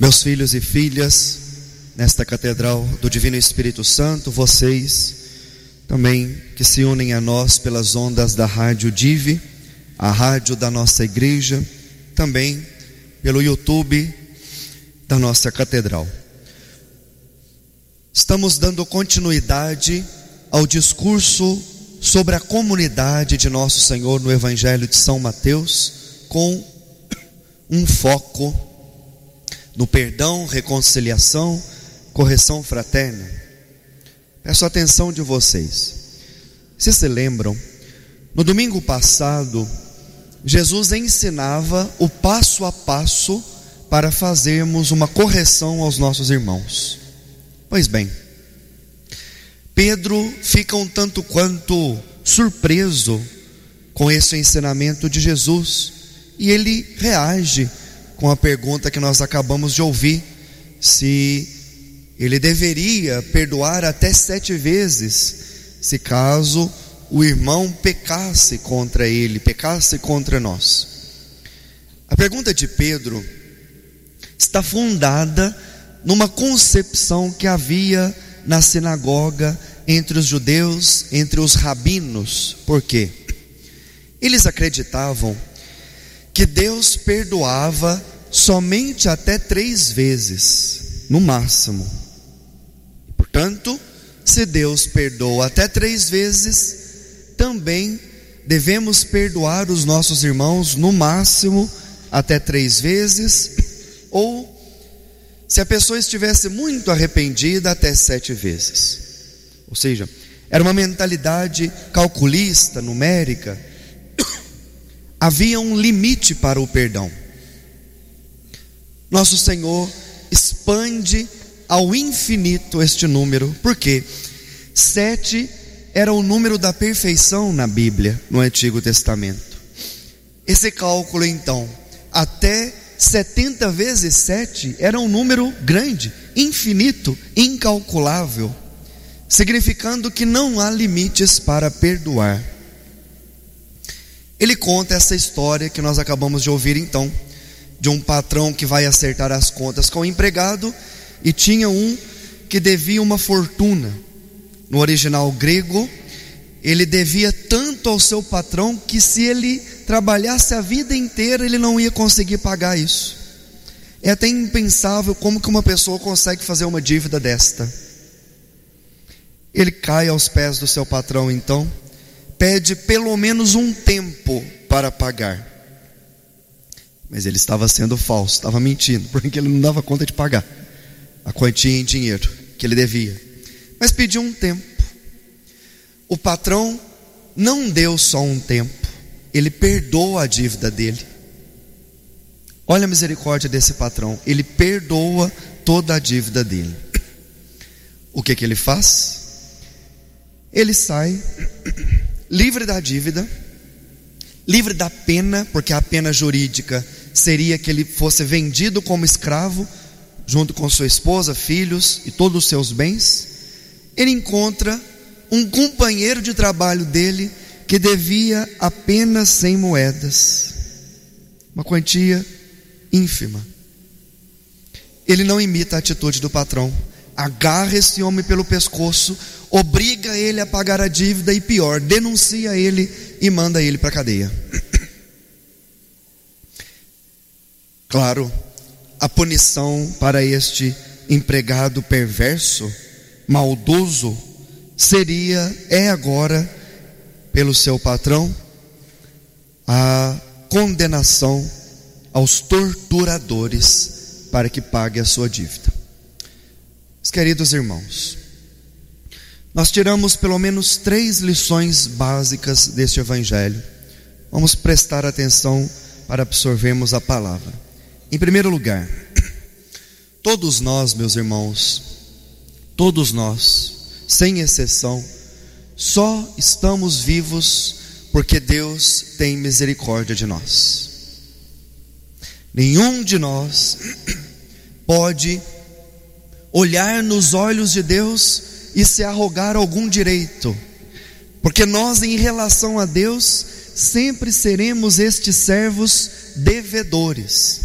Meus filhos e filhas, nesta Catedral do Divino Espírito Santo, vocês também que se unem a nós pelas ondas da Rádio Dive, a rádio da nossa igreja, também pelo YouTube da nossa Catedral. Estamos dando continuidade ao discurso sobre a comunidade de Nosso Senhor no Evangelho de São Mateus, com um foco no perdão, reconciliação, correção fraterna. Peço a atenção de vocês. Vocês se lembram? No domingo passado, Jesus ensinava o passo a passo para fazermos uma correção aos nossos irmãos. Pois bem, Pedro fica um tanto quanto surpreso com esse ensinamento de Jesus, e ele reage com a pergunta que nós acabamos de ouvir, se ele deveria perdoar até 7 vezes, se caso o irmão pecasse contra ele, pecasse contra nós. A pergunta de Pedro está fundada numa concepção que havia na sinagoga entre os judeus, entre os rabinos. Por quê? Eles acreditavam que Deus perdoava somente até 3 vezes, no máximo. Portanto, se Deus perdoa até 3 vezes, também devemos perdoar os nossos irmãos no máximo até 3 vezes, ou se a pessoa estivesse muito arrependida, até 7 vezes. Ou seja, era uma mentalidade calculista, numérica. Havia um limite para o perdão. Nosso Senhor expande ao infinito este número. Por quê? 7 era o número da perfeição na Bíblia, no Antigo Testamento. Esse cálculo então, até 70 vezes 7, era um número grande, infinito, incalculável, significando que não há limites para perdoar. Ele conta essa história que nós acabamos de ouvir então, de um patrão que vai acertar as contas com o empregado, e tinha um que devia uma fortuna. No original grego, ele devia tanto ao seu patrão que, se ele trabalhasse a vida inteira, ele não ia conseguir pagar isso. É até impensável como que uma pessoa consegue fazer uma dívida desta. Ele cai aos pés do seu patrão então, pede pelo menos um tempo para pagar. Mas ele estava sendo falso, estava mentindo, porque ele não dava conta de pagar a quantia em dinheiro que ele devia. Mas pediu um tempo. O patrão não deu só um tempo, ele perdoa a dívida dele. Olha a misericórdia desse patrão, ele perdoa toda a dívida dele. O que ele faz? Ele sai livre da dívida, livre da pena, porque a pena jurídica seria que ele fosse vendido como escravo, junto com sua esposa, filhos e todos os seus bens. Ele encontra um companheiro de trabalho dele que devia apenas 100 moedas, uma quantia ínfima. Ele não imita a atitude do patrão, agarra esse homem pelo pescoço, obriga ele a pagar a dívida e, pior, denuncia ele e manda ele para a cadeia. Claro, a punição para este empregado perverso, maldoso, é agora, pelo seu patrão, a condenação aos torturadores para que pague a sua dívida. Meus queridos irmãos, nós tiramos pelo menos 3 lições básicas deste Evangelho. Vamos prestar atenção para absorvermos a palavra. Em primeiro lugar, todos nós, meus irmãos, todos nós, sem exceção, só estamos vivos porque Deus tem misericórdia de nós. Nenhum de nós pode olhar nos olhos de Deus e se arrogar algum direito, porque nós, em relação a Deus, sempre seremos estes servos devedores.